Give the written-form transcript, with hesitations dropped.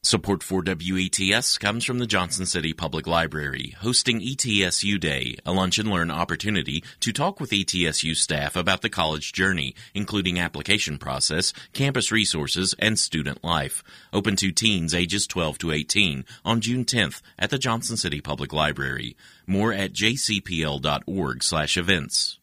Support for WETS comes from the Johnson City Public Library, hosting ETSU Day, a lunch and learn opportunity to talk with ETSU staff about the college journey, including application process, campus resources, and student life. Open to teens ages 12 to 18 on June 10th at the Johnson City Public Library. More at jcpl.org/events.